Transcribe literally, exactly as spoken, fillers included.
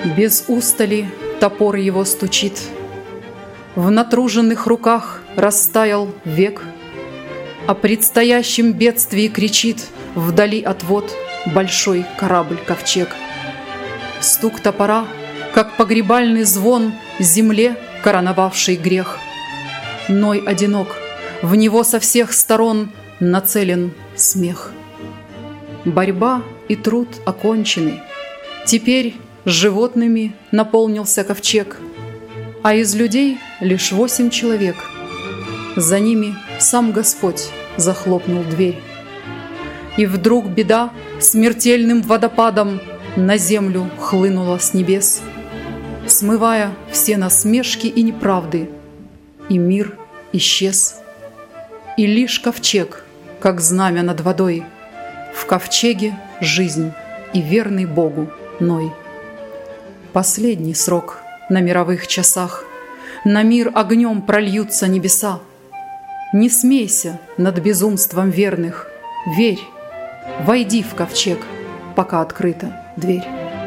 Без устали топор его стучит, в натруженных руках растаял век, о предстоящем бедствии кричит вдали от вод большой корабль-ковчег. Стук топора, как погребальный звон земле, короновавший грех. Ной одинок, в него со всех сторон нацелен смех. Борьба и труд окончены, теперь животными наполнился ковчег, а из людей лишь восемь человек. За ними сам Господь захлопнул дверь. И вдруг беда смертельным водопадом на землю хлынула с небес, смывая все насмешки и неправды, и мир исчез. И лишь ковчег, как знамя над водой, в ковчеге жизнь и верный Богу Ной. Последний срок на мировых часах, на мир огнем прольются небеса. Не смейся над безумством верных, верь, войди в ковчег, пока открыта дверь.